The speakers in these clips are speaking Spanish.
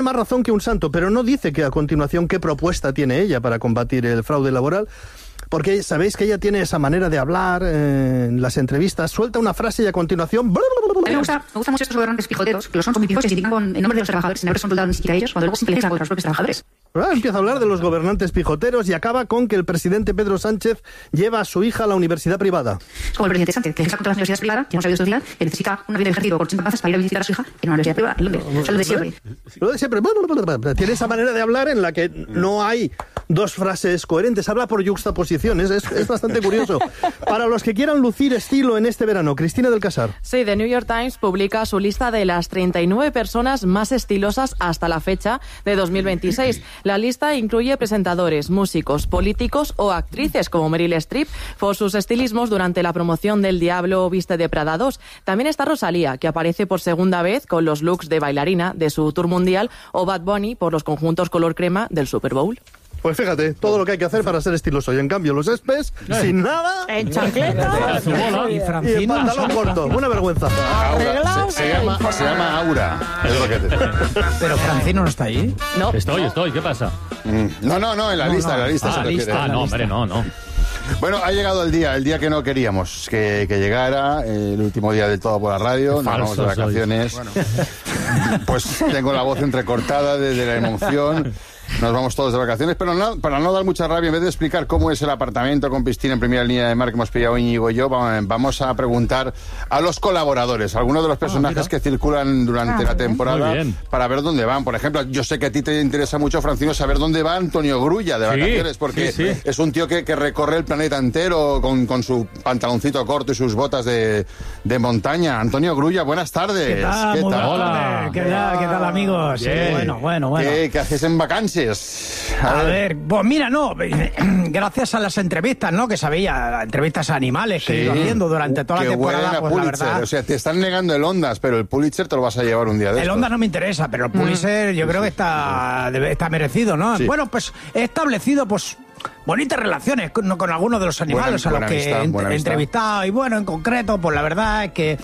más razón que un santo, pero no dice que a continuación qué propuesta tiene ella para combatir el fraude laboral. Porque sabéis que ella tiene esa manera de hablar en las entrevistas, suelta una frase y a continuación... A mí me gusta mucho estos gobernantes pijoteros, que los son muy pijos, que se critican en nombre de los trabajadores, sin haber consultado ni siquiera a ellos, cuando luego simplemente contra los propios trabajadores. Empieza a hablar de los gobernantes pijoteros y acaba con que el presidente Pedro Sánchez lleva a su hija a la universidad privada. Es como el presidente Sánchez, que está contra las universidades privadas, que no ha sabido estudiar, que necesita una vida de ejército por 80 plazas para ir a visitar a su hija en una universidad privada, en Londres. Eso es lo de siempre. Lo de siempre. Tiene esa manera de hablar en la que no hay dos frases coherentes, habla por yuxtaposiciones, es bastante curioso. Para los que quieran lucir estilo en este verano, Cristina del Casar. Sí, The New York Times publica su lista de las 39 personas más estilosas hasta la fecha de 2026. La lista incluye presentadores, músicos, políticos o actrices como Meryl Streep por sus estilismos durante la promoción del Diablo Viste de Prada 2. También está Rosalía, que aparece por segunda vez con los looks de bailarina de su tour mundial, o Bad Bunny por los conjuntos color crema del Super Bowl. Pues fíjate, todo lo que hay que hacer para ser estiloso. Y en cambio, los espes, sin nada, en chancleta y en pantalón corto. Una vergüenza. Aura. Se llama Aura. Es lo que Pero Francino no está ahí. No. Estoy. ¿Qué pasa? No, en la lista se refiere. No, hombre, no. Bueno, ha llegado el día que no queríamos que llegara, el último día del todo por la radio, nos vamos de vacaciones. Bueno. Pues tengo la voz entrecortada desde la emoción. Nos vamos todos de vacaciones, pero para no dar mucha rabia, en vez de explicar cómo es el apartamento con piscina en primera línea de mar que hemos pillado Íñigo y yo, vamos a preguntar a los colaboradores, algunos de los personajes que circulan durante la temporada, para ver dónde van. Por ejemplo, yo sé que a ti te interesa mucho, Francino, saber dónde va Antonio Grulla de vacaciones, porque es un tío que recorre el planeta entero con su pantaloncito corto y sus botas de montaña. Antonio Grulla, buenas tardes. ¿Qué tal? Hola. ¿Qué tal, amigos? Bueno. ¿Qué haces en vacancias? A ver, pues mira, gracias a las entrevistas, ¿no? Que sabía, entrevistas a animales que he ido haciendo durante toda la temporada, pues la verdad... O sea, te están negando el Ondas, pero el Pulitzer te lo vas a llevar un día de estos. El Ondas no me interesa, pero el Pulitzer yo creo que está merecido, ¿no? Sí. Bueno, pues he establecido, pues... bonitas relaciones con algunos de los animales a los que he entrevistado. Y bueno, en concreto, pues la verdad es que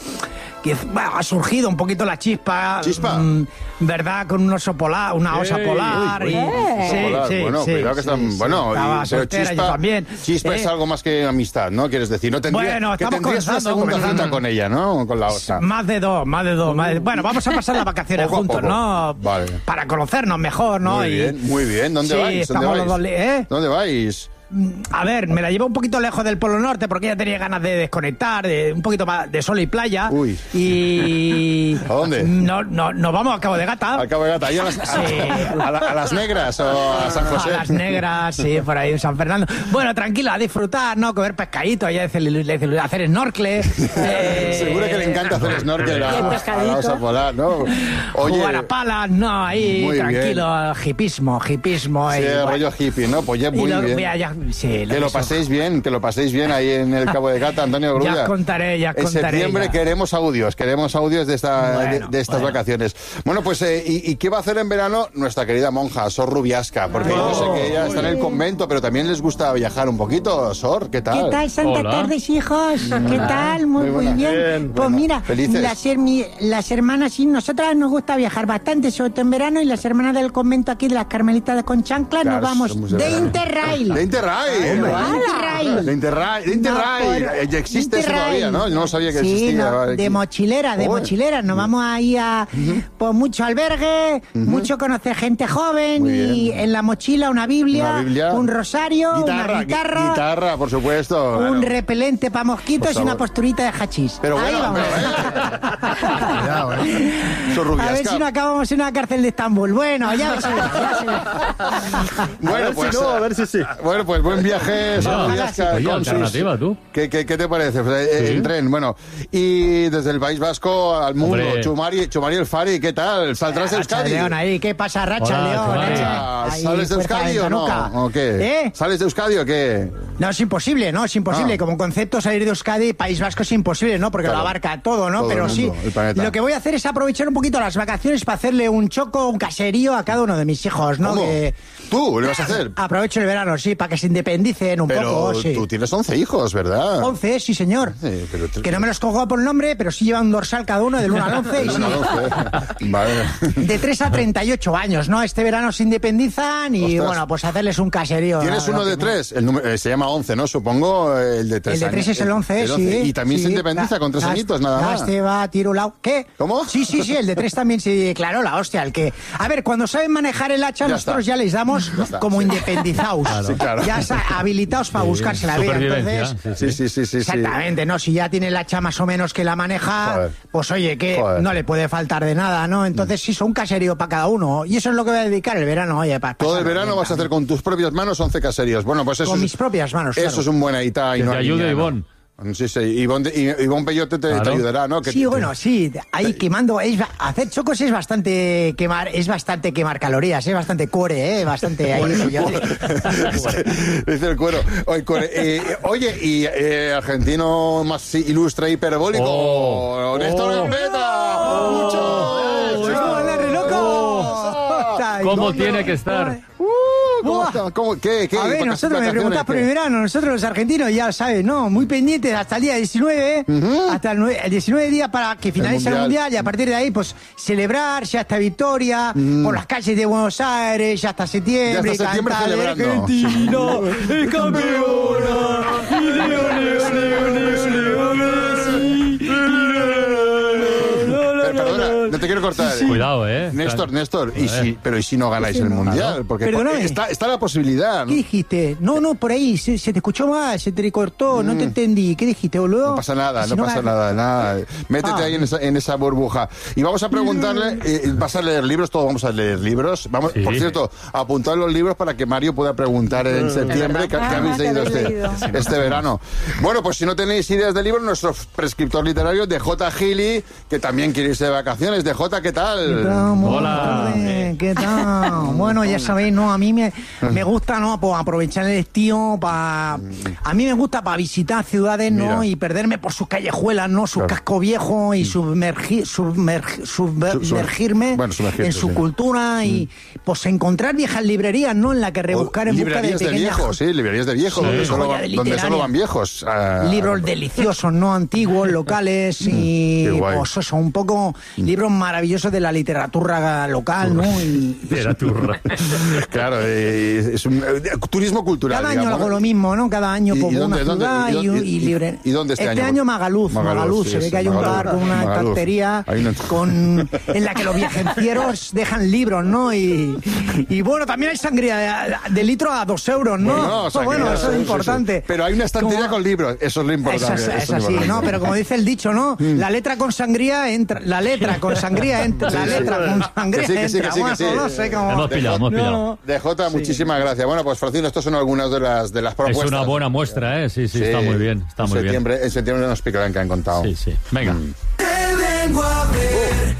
ha surgido un poquito la chispa. ¿Verdad? Con un oso polar, una osa polar. Sí. Bueno, cuidado que están... Bueno, pero chispa es algo más que amistad, ¿no? Quieres decir, no tendrías una segunda cita con ella, ¿no? Con la osa. Más de dos. Bueno, vamos a pasar las vacaciones juntos, ¿no? Vale. Para conocernos mejor, ¿no? Muy bien. ¿Dónde vais? ¿Dónde vais? A ver, me la llevo un poquito lejos del Polo Norte porque ella tenía ganas de desconectar, de un poquito más de sol y playa. Y... ¿A dónde? Nos vamos a Cabo de Gata. ¿A Cabo de Gata? ¿Ahí a las Negras o a San José? A las Negras, sí, por ahí en San Fernando. Bueno, tranquila, a disfrutar, ¿no? Comer pescadito, hacer snorkel. Seguro que le encanta hacer snorkel a la osa polar, ¿no? Oye, jugar a palas, no, ahí, tranquilo, hipismo. Sí, rollo hippie, ¿no? Pues ya muy bien. Que lo paséis bien ahí en el Cabo de Gata, Antonio Grulla. Ya contaré. En septiembre queremos audios de estas vacaciones. Bueno, pues, ¿y qué va a hacer en verano nuestra querida monja, Sor Rubiasca? Porque yo sé que ella está en el convento, pero también les gusta viajar un poquito. Sor, ¿qué tal? ¿Qué tal? Santa tardes, hijos. ¿Qué tal? Muy bien. Pues mira, las hermanas y nosotras nos gusta viajar bastante, sobre todo en verano, y las hermanas del convento aquí de las Carmelitas de Conchancla nos vamos de Interrail. De Interrail. Ya existe eso todavía, ¿no? Yo no sabía que existía. De mochilera. Nos vamos ahí a pues, mucho albergue, mucho conocer gente joven y en la mochila una Biblia, un rosario, una guitarra. Guitarra, por supuesto. Un repelente para mosquitos y una posturita de hachís. Pero ahí bueno, vamos. A ver si no acabamos en una cárcel de Estambul. Bueno, ya se ve. Bueno, pues a ver si sí. Bueno, pues buen viaje. Alternativa, tú. ¿Qué te parece? El tren, bueno. Y desde el País Vasco al mundo, Chumari el Fari, ¿qué tal? ¿Saldrás de Euskadi? León ahí, ¿qué pasa, Racha León? ¿Sales de Euskadi o no? ¿O qué? ¿Sales de Euskadi o qué? No, es imposible. Como concepto salir de Euskadi, País Vasco es imposible, ¿no? Porque lo abarca todo, ¿no? Pero sí, lo que voy a hacer es aprovechar un poquito las vacaciones para hacerle un caserío a cada uno de mis hijos, ¿no? ¿Cómo? ¿Tú le vas a hacer? Aprovecho el verano, sí, para que se se independicen un poco. Pero tú tienes 11 hijos, ¿verdad? 11, sí, señor. Que no me los cojo por nombre, pero sí llevan un dorsal cada uno del 1 al 11. Vale. De 3 a 38 años, ¿no? Este verano se independizan y, bueno, pues hacerles un caserío. ¿Tienes uno de 3? El número, se llama 11, ¿no? Supongo el de 3 El de 3 es el 11, sí. ¿Y también se independiza con 3 añitos, nada más? Este va, tiro lao. ¿Qué? ¿Cómo? Sí, el de 3 también, sí, claro, la hostia. El que... A ver, cuando saben manejar el hacha, nosotros ya les damos como independizados. Claro. Ya habilitados para buscarse la vida. Entonces, sí. Exactamente, ¿no? Si ya tiene el hacha más o menos que la maneja, pues oye, que no le puede faltar de nada, ¿no? Entonces sí, son un caserío para cada uno. Y eso es lo que voy a dedicar el verano, oye. Todo el verano vas a hacer con tus propias manos 11 caseríos. Bueno, pues eso con mis propias manos, eso claro. es un buen aita. Que te ayude Ivonne. Sí, Ivonne Peyote te ayudará, ¿no? Sí, ahí quemando, hacer chocos es bastante quemar calorías, es bastante core, bastante ahí. Dice el cuero. Oye, y argentino más ilustre, hiperbólico, Néstor Gambetta. ¿Cómo tiene que estar? ¿Qué? A ver, nosotros me preguntás por el verano, nosotros los argentinos ya sabes, ¿no? Muy pendientes hasta el día 19, hasta el 19 días para que finalice el mundial y a partir de ahí, pues, celebrar ya esta victoria por las calles de Buenos Aires, ya hasta septiembre, cantar Argentina es campeona, Perdona, no te quiero cortar. Cuidado, Néstor, ¿y si no ganáis el mundial? Porque está la posibilidad, ¿no? ¿Qué dijiste? No, por ahí, se te escuchó mal, se te cortó, no te entendí. ¿Qué dijiste, boludo? No pasa nada. Métete ahí en esa burbuja. Y vamos a preguntarle, ¿vas a leer libros? Todos vamos a leer libros. Por cierto, apuntad los libros para que Mario pueda preguntar en septiembre qué habéis leído este verano. Bueno, pues si no tenéis ideas de libros, nuestro prescriptor literario de J. Gili, que también quiere irse de vacaciones. De J, ¿qué tal? Hola. ¿Qué tal? Bueno, ya sabéis, ¿no? A mí me gusta, ¿no? Pues aprovechar el estío para... A mí me gusta para visitar ciudades, ¿no? Y perderme por sus callejuelas, ¿no? Sus cascos viejos y sumergirme en su cultura y pues encontrar viejas librerías, ¿no? En la que rebuscar en busca de pequeñas... librerías de viejos, donde solo van viejos. Libros deliciosos, ¿no? Antiguos, locales y pues eso, un poco libros maravillosos de la literatura local, ¿no? Literatura. Claro, es un turismo cultural. Cada año hago lo mismo, ¿no? Cada año pongo una ciudad y libre. ¿Y dónde este año? Este año Magaluf, sí, se ve que hay un bar con una estantería en la que los viajencieros dejan libros, ¿no? Y bueno, también hay sangría de litro a 2 euros, ¿no? Bueno, eso es importante. Pero hay una estantería con libros, eso es lo importante. Es así, ¿no? Pero como dice el dicho, ¿no? La letra con sangría entra, la letra con sangría entra, la letra con sangría entra. No sé cómo... Hemos pillado. De Jota, muchísimas gracias. Bueno, pues Francino, estas son algunas de las propuestas. Es una buena muestra, ¿eh? Sí, está muy bien. En septiembre nos explicarán qué han contado. Sí. Venga. Te vengo a ver.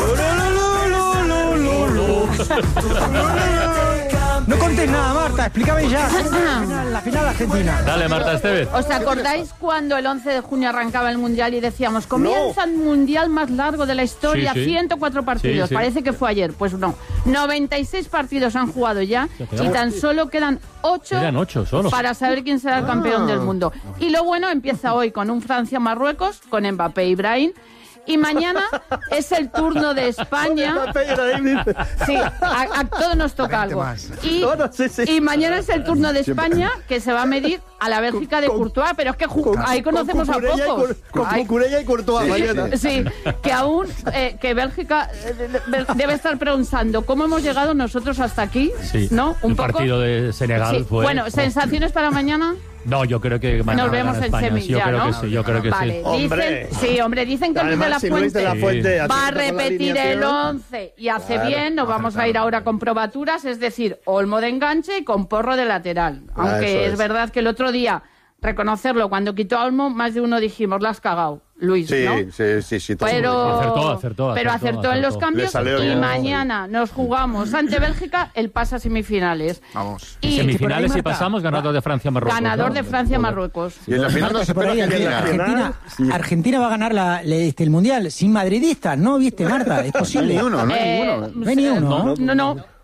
No contéis nada, Marta, explícame ya. La final argentina. Dale, Marta Estevez. ¿Os acordáis cuando el 11 de junio arrancaba el Mundial y decíamos, comienza el Mundial más largo de la historia, 104 partidos? Sí. Parece que fue ayer. Pues no, 96 partidos han jugado ya y tan solo quedan 8 para saber quién será el campeón del mundo. Y lo bueno empieza hoy con un Francia-Marruecos, con Mbappé y Brahim. Y mañana es el turno de España. Sí, a todos nos toca algo. Y mañana es el turno de España, que se va a medir a la Bélgica de Courtois, pero es que ahí conocemos a pocos. Con Cucurella y Courtois mañana. Sí, que aún que Bélgica debe estar pensando cómo hemos llegado nosotros hasta aquí, ¿no? Un partido de Senegal fue... Bueno, ¿sensaciones para mañana? No, yo creo que mañana nos vemos en Sevilla, ¿no? Yo creo que vale. sí. Dicen que Luis de la Fuente va a repetir el 11 y hace bien. Nos vamos a ir ahora con probaturas, es decir, Olmo de enganche y con Porro de lateral. Aunque es verdad que el otro día, reconocerlo, cuando quitó a Olmo, más de uno dijimos, la has cagado, Luis, ¿no? Sí. Pero acertó en los cambios y mañana nos jugamos ante Bélgica el pase a semifinales. Vamos. Y semifinales y pasamos, ganador de Francia-Marruecos. Ganador de Francia-Marruecos. Y en la final no se espera Argentina va a ganar el Mundial sin madridistas, ¿no? ¿Viste, Marta? Es posible. No hay ninguno. No hay ni uno. No.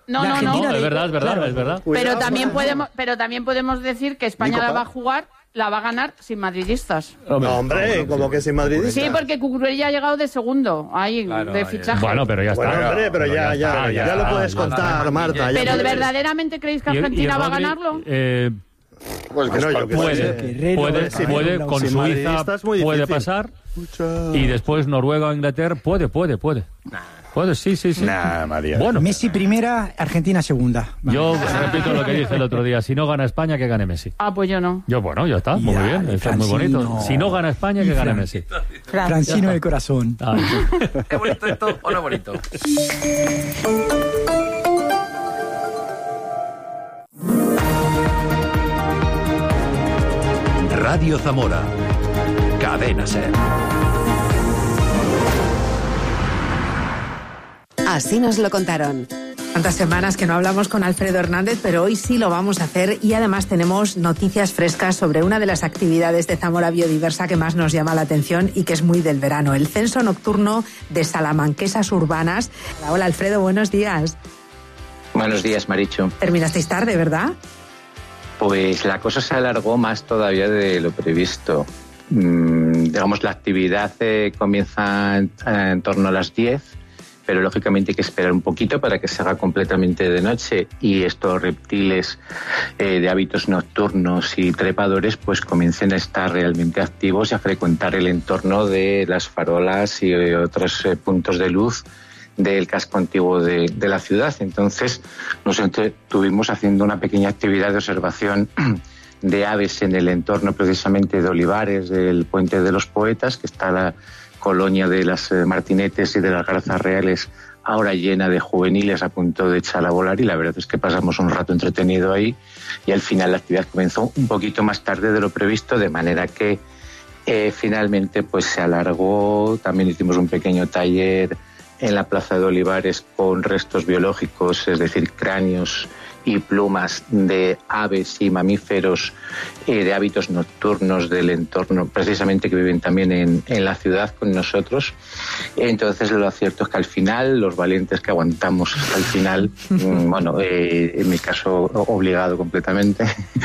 No. Es verdad. Pero también podemos decir que España la va a ganar sin madridistas. No, hombre, como que sin madridistas. Sí, porque Cucurella ha llegado de segundo, ahí, de fichaje. Bueno, pero ya está. Bueno, hombre, pero ya lo puedes contar, Marta. ¿Pero verdaderamente creéis que Argentina va a ganarlo? Pues que no, yo puede, con Suiza puede pasar, y después Noruega o Inglaterra puede. Puede, sí. María. Bueno, Messi primera, Argentina segunda. Yo repito lo que dije el otro día: si no gana España, que gane Messi. Pues yo no. Bueno, ya está, muy bien, esto es muy bonito. Si no gana España, que gane Messi. Francino del corazón. ¿Qué bonito esto o no bonito? Radio Zamora. Cadena SER. Así nos lo contaron. Tantas semanas que no hablamos con Alfredo Hernández, pero hoy sí lo vamos a hacer y además tenemos noticias frescas sobre una de las actividades de Zamora Biodiversa que más nos llama la atención y que es muy del verano, el censo nocturno de salamanquesas urbanas. Hola Alfredo, buenos días. Buenos días, Marichu. Terminasteis tarde, ¿verdad? Pues la cosa se alargó más todavía de lo previsto. Digamos, la actividad comienza en torno a las 10, pero lógicamente hay que esperar un poquito para que se haga completamente de noche y estos reptiles de hábitos nocturnos y trepadores pues comiencen a estar realmente activos y a frecuentar el entorno de las farolas y otros puntos de luz del casco antiguo de la ciudad. Entonces nos estuvimos haciendo una pequeña actividad de observación de aves en el entorno precisamente de Olivares, del Puente de los Poetas, que está la colonia de las martinetes y de las garzas reales ahora llena de juveniles a punto de echar a volar, y la verdad es que pasamos un rato entretenido ahí y al final la actividad comenzó un poquito más tarde de lo previsto, de manera que finalmente pues se alargó. También hicimos un pequeño taller en la Plaza de Olivares con restos biológicos, es decir, cráneos y plumas de aves y mamíferos de hábitos nocturnos del entorno, precisamente que viven también en la ciudad con nosotros. Entonces lo cierto es que al final, los valientes que aguantamos hasta el final, en mi caso obligado completamente,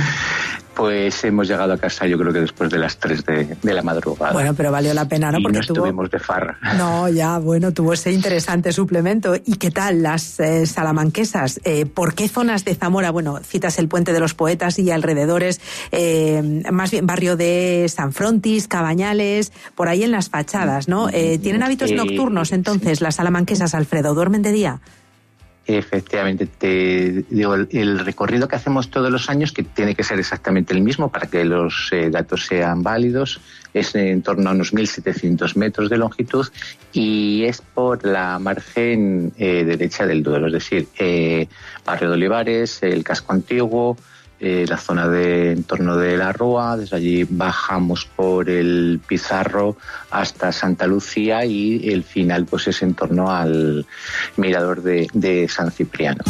pues hemos llegado a casa yo creo que después de las 3 de la madrugada. Bueno, pero valió la pena, ¿no? Y porque no estuvimos de farra. No, ya, bueno, tuvo ese interesante suplemento. ¿Y qué tal las salamanquesas? ¿Por qué zonas de Zamora? Bueno, citas el Puente de los Poetas y alrededores, más bien barrio de San Frontis, Cabañales, por ahí en las fachadas, ¿no? ¿Tienen hábitos nocturnos entonces las salamanquesas, Alfredo? ¿Duermen de día? Efectivamente, te digo, el recorrido que hacemos todos los años, que tiene que ser exactamente el mismo para que los datos sean válidos, es en torno a unos 1.700 metros de longitud y es por la margen derecha del Duero, es decir, barrio de Olivares, el casco antiguo, la zona de en torno de la Rúa. Desde allí bajamos por el Pizarro hasta Santa Lucía y el final pues es en torno al mirador de San Cipriano.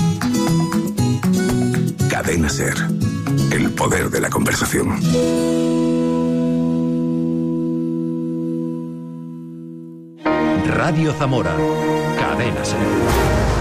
Cadena SER, el poder de la conversación. Radio Zamora, Cadena SER.